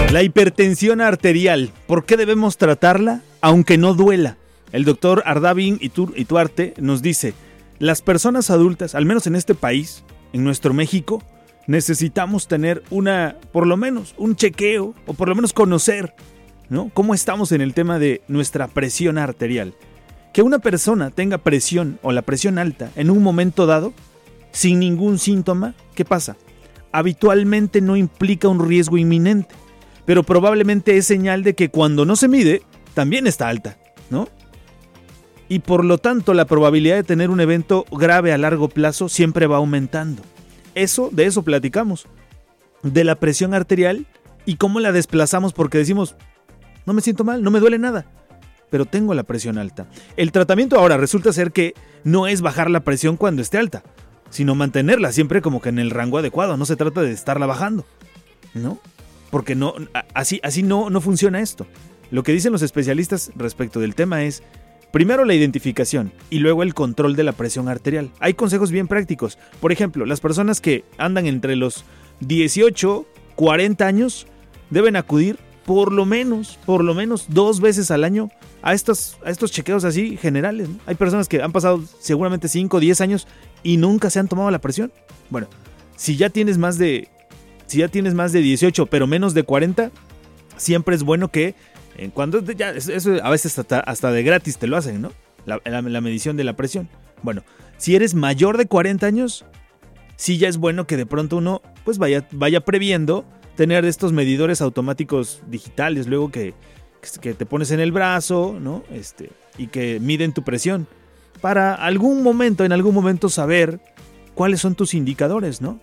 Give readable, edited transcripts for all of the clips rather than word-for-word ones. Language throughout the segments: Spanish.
La hipertensión arterial, ¿por qué debemos tratarla aunque no duela? El doctor Ardavín Ituarte nos dice, las personas adultas, al menos en este país, en nuestro México, necesitamos tener por lo menos un chequeo o por lo menos conocer, ¿no?, cómo estamos en el tema de nuestra presión arterial. Que una persona tenga presión o la presión alta en un momento dado, sin ningún síntoma, ¿qué pasa? Habitualmente no implica un riesgo inminente, pero probablemente es señal de que cuando no se mide, también está alta, ¿no? Y por lo tanto, la probabilidad de tener un evento grave a largo plazo siempre va aumentando. De eso platicamos, de la presión arterial y cómo la desplazamos porque decimos, no me siento mal, no me duele nada, pero tengo la presión alta. El tratamiento ahora resulta ser que no es bajar la presión cuando esté alta, sino mantenerla siempre como que en el rango adecuado. No se trata de estarla bajando, ¿no? Porque así no funciona esto. Lo que dicen los especialistas respecto del tema es, primero la identificación y luego el control de la presión arterial. Hay consejos bien prácticos. Por ejemplo, las personas que andan entre los 18, 40 años deben acudir por lo menos 2 veces al año a estos chequeos así generales, ¿no? Hay personas que han pasado seguramente 5 o 10 años y nunca se han tomado la presión. Bueno, si ya tienes más de 18 pero menos de 40, siempre es bueno que cuando ya eso a veces hasta de gratis te lo hacen, ¿no? La medición de la presión. Bueno, si eres mayor de 40 años, sí ya es bueno que de pronto uno pues vaya previendo tener estos medidores automáticos digitales, luego que te pones en el brazo, ¿no? Y que miden tu presión para en algún momento saber cuáles son tus indicadores, ¿no?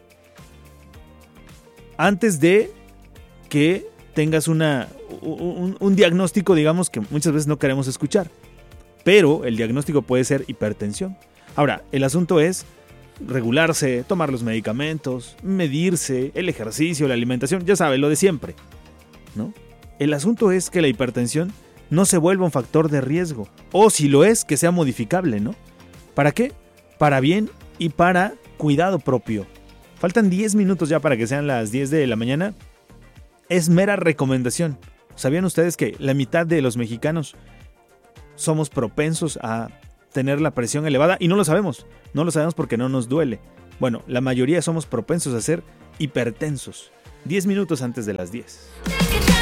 Antes de que tengas un diagnóstico, digamos, que muchas veces no queremos escuchar. Pero el diagnóstico puede ser hipertensión. Ahora, el asunto es regularse, tomar los medicamentos, medirse, el ejercicio, la alimentación, ya sabe, lo de siempre, ¿no? El asunto es que la hipertensión no se vuelva un factor de riesgo. O si lo es, que sea modificable, ¿no? ¿Para qué? Para bien y para cuidado propio. Faltan 10 minutos ya para que sean las 10 de la mañana. Es mera recomendación. ¿Sabían ustedes que la mitad de los mexicanos somos propensos a tener la presión elevada? Y no lo sabemos. No lo sabemos porque no nos duele. Bueno, la mayoría somos propensos a ser hipertensos. 10 minutos antes de las 10.